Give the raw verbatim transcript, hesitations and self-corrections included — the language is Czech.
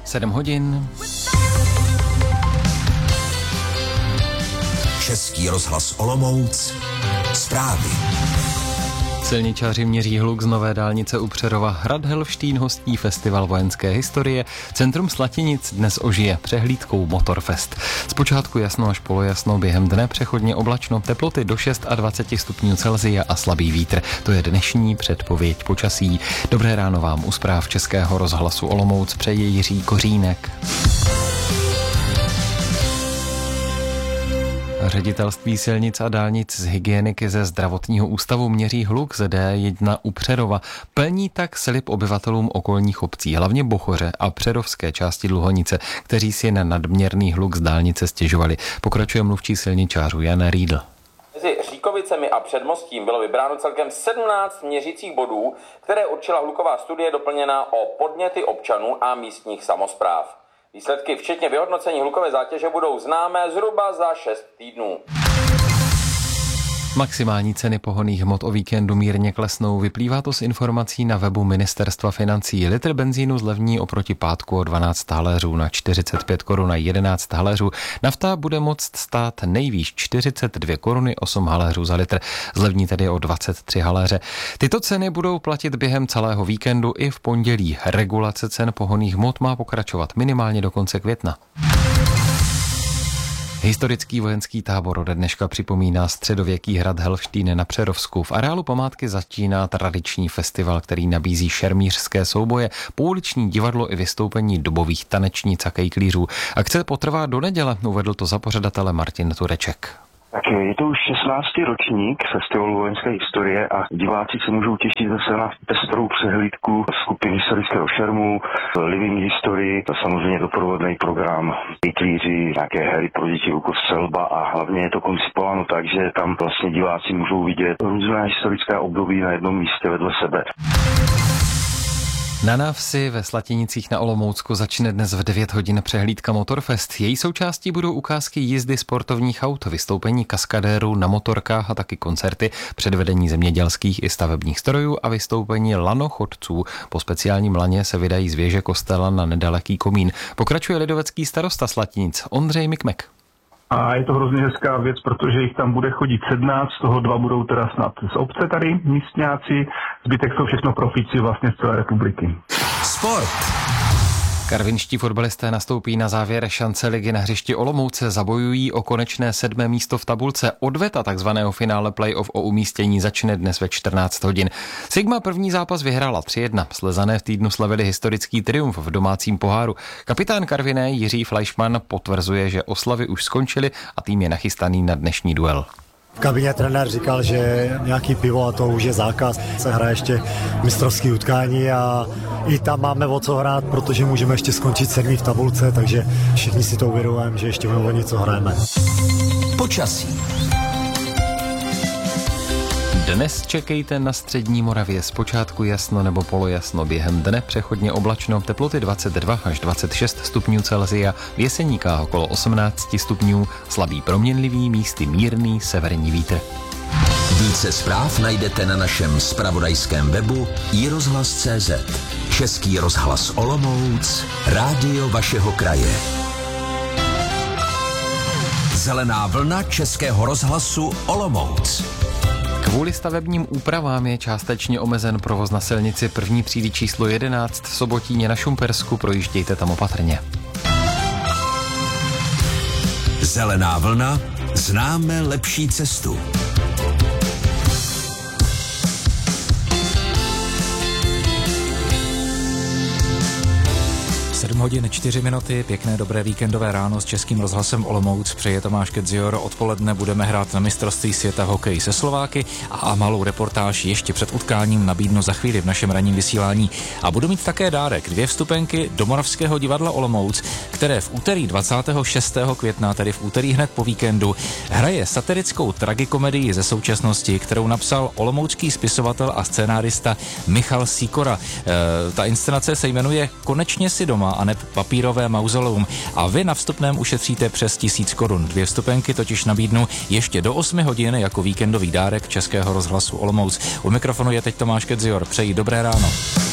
sedm hodin. Český rozhlas Olomouc. Zprávy. Silničáři měří hluk z nové dálnice u Přerova. Hrad Helštín hostí festival vojenské historie. Centrum Slatinic dnes ožije přehlídkou Motorfest. Zpočátku jasno až polojasno, během dne přechodně oblačno, teploty do dvacet šest stupňů Celsia a slabý vítr. To je dnešní předpověď počasí. Dobré ráno vám u zpráv Českého rozhlasu Olomouc přeje Jiří Kořínek. Ředitelství silnic a dálnic z hygieniky ze zdravotního ústavu měří hluk z D jedna u Přerova. Plní tak slib obyvatelům okolních obcí, hlavně Bochoře a přerovské části Dluhonice, kteří si na nadměrný hluk z dálnice stěžovali. Pokračuje mluvčí silničářů Jan Riedl. Mezi Říkovicemi a Předmostím bylo vybráno celkem sedmnáct měřicích bodů, které určila hluková studie doplněná o podněty občanů a místních samospráv. Výsledky včetně vyhodnocení hlukové zátěže budou známé zhruba za šest týdnů. Maximální ceny pohonných hmot o víkendu mírně klesnou. Vyplývá to z informací na webu Ministerstva financí. Litr benzínu zlevní oproti pátku o dvanáct haléřů na čtyřicet pět korun a jedenáct haléřů. Nafta bude moct stát nejvýš čtyřicet dvě koruny osm haléřů za litr. Zlevní tedy o dvacet tři haléře. Tyto ceny budou platit během celého víkendu i v pondělí. Regulace cen pohonných hmot má pokračovat minimálně do konce května. Historický vojenský tábor ode dneška připomíná středověký hrad Helštín na Přerovsku. V areálu památky začíná tradiční festival, který nabízí šermířské souboje, pouliční divadlo i vystoupení dobových tanečnic a kejklířů. Akce potrvá do neděle, uvedl to za pořadatele Martin Tureček. Tak je to už šestnáctý ročník festivalu vojenské historie a diváci se můžou těšit zase na pestrou přehlídku skupin historického šermu, living historii, samozřejmě doprovodný program, kejklíři, nějaké hry pro děti, rukostřelba a hlavně je to koncipováno tak, že tam vlastně diváci můžou vidět různé historické období na jednom místě vedle sebe. Na návsi ve Slatinicích na Olomoucku začne dnes v devět hodin přehlídka Motorfest. Její součástí budou ukázky jízdy sportovních aut, vystoupení kaskadérů na motorkách a taky koncerty, předvedení zemědělských i stavebních strojů a vystoupení lanochodců. Po speciálním laně se vydají z věže kostela na nedaleký komín. Pokračuje lidovecký starosta Slatinic Ondřej Mikmek. A je to hrozně hezká věc, protože jich tam bude chodit sedmnáct, z toho dva budou teda snad z obce tady, místňáci, zbytek jsou všechno profíci vlastně z celé republiky. Sport. Karvinští fotbalisté nastoupí na závěr šance ligy na hřišti Olomouce, zabojují o konečné sedmé místo v tabulce. Odveta takzvaného finále playoff o umístění začne dnes ve čtrnáct hodin. Sigma první zápas vyhrála tři jedna. Slezané v týdnu slavili historický triumf v domácím poháru. Kapitán Karviné Jiří Fleischmann potvrzuje, že oslavy už skončily a tým je nachystaný na dnešní duel. V kabině trenér říkal, že nějaký pivo a to už je zákaz. Se hraje ještě mistrovské utkání a i tam máme o co hrát, protože můžeme ještě skončit sedmý v tabulce, takže všichni si to uvědomujeme, že ještě o něco hrajeme. Počasí. Dnes čekejte na střední Moravě, zpočátku jasno nebo polojasno, během dne přechodně oblačno, teploty dvacet dva až dvacet šest stupňů Celsia, v Jeseníkách okolo osmnáct stupňů, slabý proměnlivý, místy mírný severní vítr. Více zpráv najdete na našem zpravodajském webu i rozhlas tečka cé zet. Český rozhlas Olomouc, rádio vašeho kraje. Zelená vlna Českého rozhlasu Olomouc. Kvůli stavebním úpravám je částečně omezen provoz na silnici první třídy číslo jedenáct v Sobotíně na Šumpersku, projíždějte tam opatrně. Zelená vlna, známe lepší cestu. sedm hodin čtyři minuty, pěkné dobré víkendové ráno s Českým rozhlasem Olomouc. Přeje Tomáš Kedzior. Odpoledne budeme hrát na mistrovství světa v hokeji se Slováky a malou reportáž ještě před utkáním nabídnu za chvíli v našem ranním vysílání. A budu mít také dárek, dvě vstupenky do Moravského divadla Olomouc, které v úterý dvacátého šestého května, tedy v úterý hned po víkendu, hraje satirickou tragikomedii ze současnosti, kterou napsal olomoucký spisovatel a scénárista Michal Sýkora. E, ta inscenace se jmenuje Konečně si doma a neb Papírové mauzoleum a vy na vstupném ušetříte přes tisíc korun. Dvě vstupenky totiž nabídnu ještě do osmi hodin jako víkendový dárek Českého rozhlasu Olomouc. U mikrofonu je teď Tomáš Kedzior. Přeji dobré ráno.